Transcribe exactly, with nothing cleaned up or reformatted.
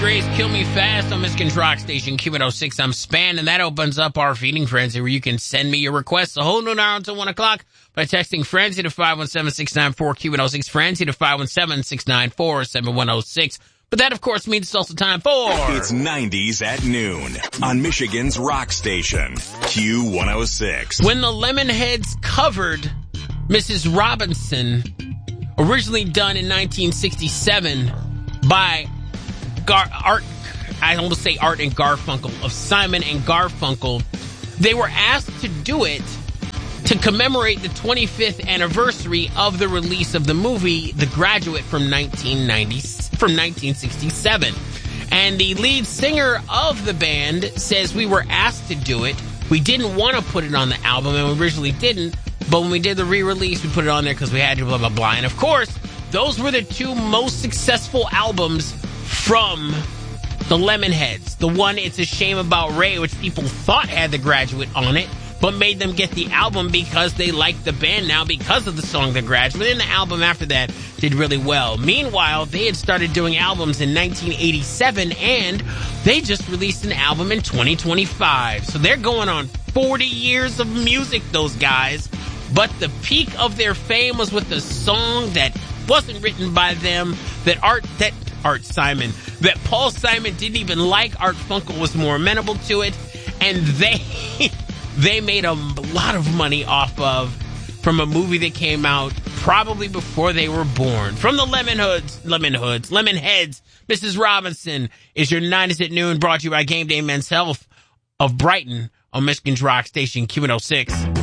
Grace, Kill Me Fast on Michigan's Rock Station, Q one oh six. I'm Span, and that opens up our Feeding Frenzy, where you can send me your requests a whole noon hour until one o'clock by texting Frenzy to five one seven, six nine four, Q one oh six, Frenzy to five one seven, six nine four, seven one oh six. But that, of course, means it's also time for... It's nineties at noon on Michigan's Rock Station, Q one oh six. When the Lemonheads covered Missus Robinson, originally done in nineteen sixty-seven by Gar- Art, I almost say Art and Garfunkel, of Simon and Garfunkel, they were asked to do it to commemorate the twenty-fifth anniversary of the release of the movie The Graduate from nineteen ninety, from nineteen sixty-seven. And the lead singer of the band says, we were asked to do it. We didn't want to put it on the album, and we originally didn't. But when we did the re-release, we put it on there because we had to, blah, blah, blah. And of course, those were the two most successful albums from the Lemonheads. The one, It's a Shame About Ray, which people thought had The Graduate on it, but made them get the album because they liked the band now because of the song The Graduate. And the album after that did really well. Meanwhile, they had started doing albums in nineteen eighty-seven, and they just released an album in twenty twenty-five. So they're going on forty years of music, those guys. But the peak of their fame was with a song that wasn't written by them, that Art, that Art Simon, that Paul Simon didn't even like. Art Funkel was more amenable to it, and they they made a lot of money off of from a movie that came out probably before they were born. From the Lemon Hoods, Lemon Hoods, Lemonheads, Missus Robinson is your nineties at noon, brought to you by Game Day Men's Health of Brighton on Michigan's Rock Station, Q one oh six.